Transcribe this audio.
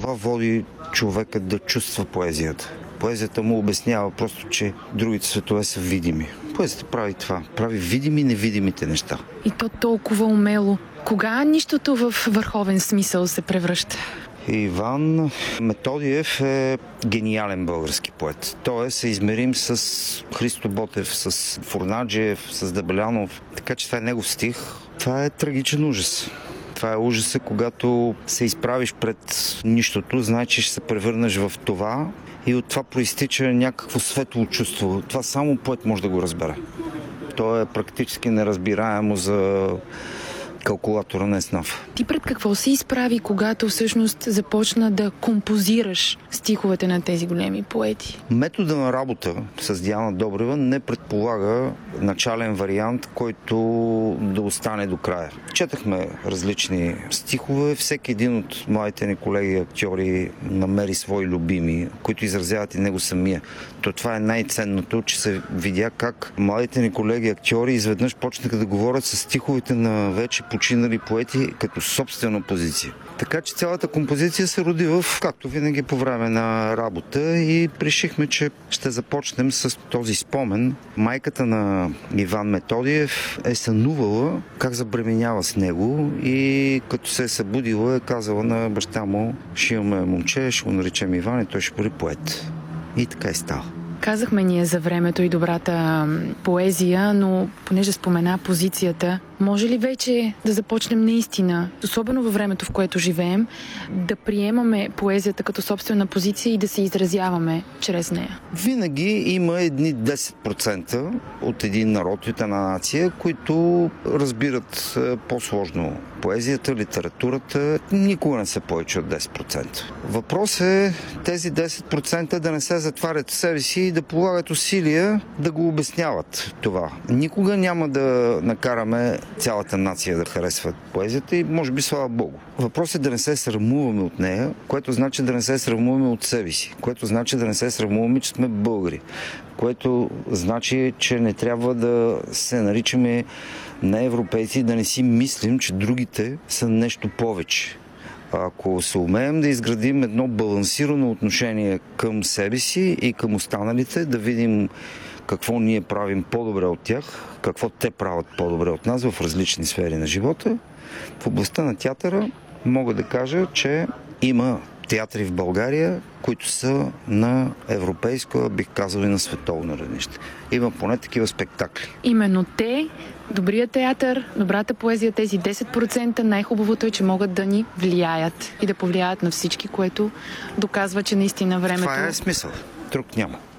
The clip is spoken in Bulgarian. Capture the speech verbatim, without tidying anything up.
Това води човека да чувства поезията. Поезията му обяснява просто, че другите светове са видими. Поезията прави това. Прави видими невидимите неща. И то толкова умело. Кога нищото в върховен смисъл се превръща? Иван Методиев е гениален български поет. Той е съизмерим с Христо Ботев, с Фурнаджиев, с Дебелянов. Така че това е негов стих. Това е трагичен ужас. Това е ужаса, когато се изправиш пред нищото, значи, че ще се превърнеш в това и от това проистича някакво светло чувство. Това само поет може да го разбере. То е практически неразбираемо за калкулатора на Еснав. Ти пред какво се изправи, когато всъщност започна да композираш стиховете на тези големи поети? Метода на работа с Диана Добрева не предполага начален вариант, който да остане до края. Четахме различни стихове. Всеки един от моите ни колеги актьори намери свои любими, които изразяват и него самия. То това е най-ценното, че се видя как младите ни колеги актьори изведнъж почнаха да говорят с стиховете на вече починали поети като собствена позиция. Така че цялата композиция се роди в, както винаги, по време на работа и решихме, че ще започнем с този спомен. Майката на Иван Методиев е сънувала как забременява с него и като се е събудила е казала на баща му: ще имаме момче, ще го наричам Иван и той ще бъде поет. И така и става. Казахме ние за времето и добрата поезия, но понеже спомена позицията, може ли вече да започнем наистина, особено във времето, в което живеем, да приемаме поезията като собствена позиция и да се изразяваме чрез нея? Винаги има едни десет процента от един народ, от една нация, които разбират по-сложно поезията, литературата. Никога не са повече от десет процента. Въпрос е тези десет процента да не се затварят в себе си и да полагат усилия да го обясняват това. Никога няма да накараме цялата нация да харесва поезията и може би слава Богу. Въпросът е да не се срамуваме от нея, което значи да не се срамуваме от себе си, което значи да не се срамуваме, че сме българи, което значи, че не трябва да се наричаме на европейци, да не си мислим, че другите са нещо повече. Ако се умеем да изградим едно балансирано отношение към себе си и към останалите, да видим какво ние правим по-добре от тях, какво те правят по-добре от нас в различни сфери на живота. В областта на театъра мога да кажа, че има театри в България, които са на европейско, бих казал и на световно равнище. Има поне такива спектакли. Именно те, добрият театър, добрата поезия, тези десет процента, най-хубавото е, че могат да ни влияят и да повлияят на всички, което доказва, че наистина времето... Това е смисъл. Друг няма.